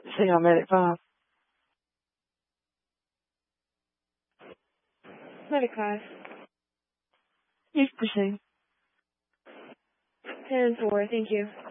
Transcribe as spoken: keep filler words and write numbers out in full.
See you on Medic five. Medic five. You can proceed. ten four, thank you.